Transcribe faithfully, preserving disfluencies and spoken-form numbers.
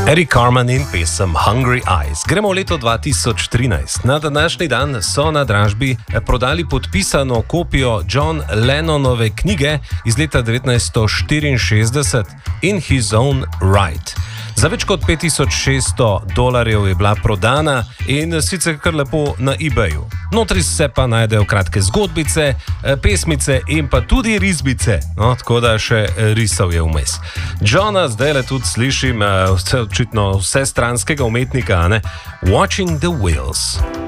Eric Carmen in pesem Hungry Eyes. Gremo v leto dva tisoč trinajst. Na današnji dan so na dražbi prodali podpisano kopijo John Lennonove knjige iz leta devetnajststo štiriinšestdeset In His Own Right. Za več kot pet tisoč šeststo dolarjev je bila prodana in sicer kar lepo na eBayu. Notri se pa najdejo kratke zgodbice, pesmice in pa tudi risbice, no, tako da še risov je vmes. Johna zdaj le tudi slišim, očitno vsestranskega umetnika, ne? Watching the Wheels.